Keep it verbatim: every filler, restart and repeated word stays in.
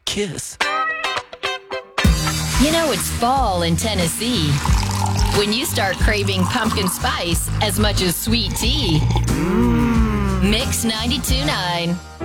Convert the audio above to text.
kiss. You know it's fall in Tennessee when you start craving pumpkin spice as much as sweet tea. Mix ninety-two point nine.